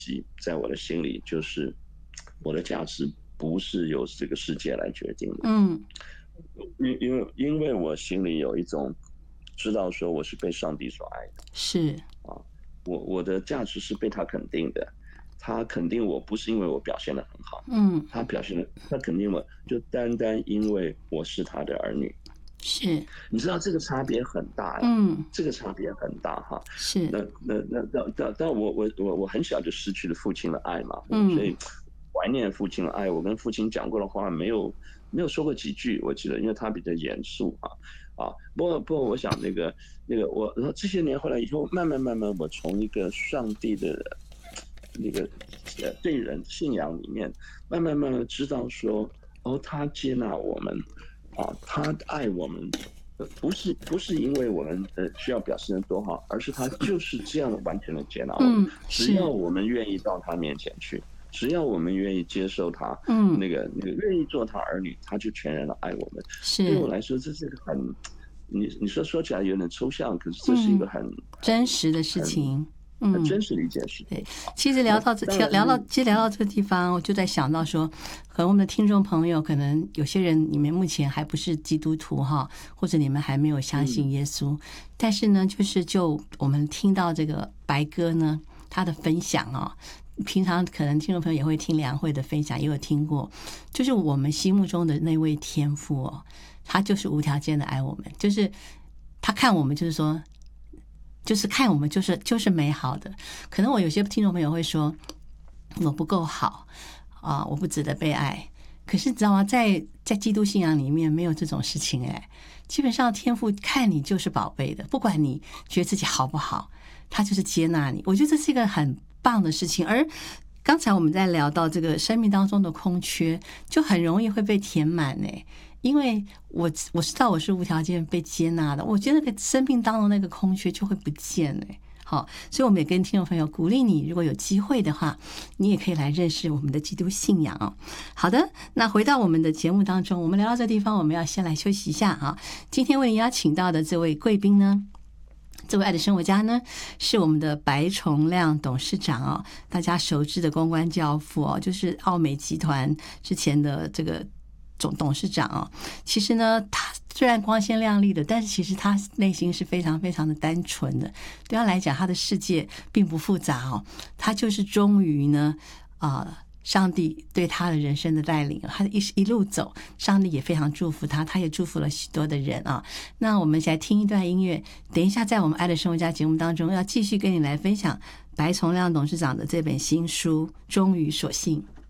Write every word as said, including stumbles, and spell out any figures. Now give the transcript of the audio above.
在我的心里就是我的价值不是由这个世界来决定的。 嗯， 因因为因为我心里有一种知道说我是被上帝所爱的是， 啊，我我的价值是被他肯定的，他肯定我不是因为我表现得很好， 嗯， 他表现的他肯定我就单单因为我是他的儿女。 是， 你知道这个差别很大呀， 嗯， 这个差别很大哈。 是， 那那那那但但我我我我很小就失去了父亲的爱嘛，所嗯， 以怀念父亲的爱。我跟父亲讲过的话没有没有说过几句，我记得，因为他比较严肃啊啊。不过不过，我想那个那个我这些年后来以后，慢慢慢慢，我从一个上帝的那个呃对人信仰里面，慢慢慢慢知道说，哦，他接纳我们。啊，他爱我们，呃，不是不是因为我们呃需要表现的多好，而是他就是这样完全的接纳我们。 嗯， 只要是， 我们愿意到他面前去，只要我们愿意接受他， 嗯， 那个那个愿意做他儿女，他就全然的爱我们。对我是， 来说，这是个很，你你说说起来有点抽象，可是这是一个嗯， 很很真实的事很情， 很真嗯。 实的一件事情对， 啊。 其实那聊到这，聊当然那聊到其实聊到这个地方，我就在想到说，可能我们的听众朋友，可能有些人你们目前还不是基督徒哈，或者你们还没有相信嗯耶稣，但是呢，就是就我们听到这个白哥呢他的分享哦，平常可能听众朋友也会听梁慧的分享，也有听过，就是我们心目中的那位天父哦，他就是无条件的爱我们，就是他看我们就是说。就是看我们就是就是美好的，可能我有些听众朋友会说我不够好啊，我不值得被爱。可是你知道吗？在在基督信仰里面没有这种事情哎，基本上天父看你就是宝贝的，不管你觉得自己好不好，他就是接纳你。我觉得这是一个很棒的事情。而刚才我们在聊到这个生命当中的空缺，就很容易会被填满哎。因为我我知道我是无条件被接纳的，我觉得那个生命当中那个空缺就会不见了。好，所以我们也跟听众朋友鼓励你，如果有机会的话，你也可以来认识我们的基督信仰哦。好的，那回到我们的节目当中，我们聊到这地方，我们要先来休息一下啊。今天为您邀请到的这位贵宾呢，这位爱的生活家呢，是我们的白崇亮董事长哦，大家熟知的公关教父哦，就是奥美集团之前的这个总董事长哦。其实呢，他虽然光鲜亮丽的，但是其实他内心是非常非常的单纯的。对他来讲，他的世界并不复杂哦，他就是忠于呢啊。呃上帝对他的人生的带领，他一一路走，上帝也非常祝福他，他也祝福了许多的人啊。那我们来听一段音乐，等一下在我们爱的生活家节目当中，要继续跟你来分享白崇亮董事长的这本新书《忠于所信》。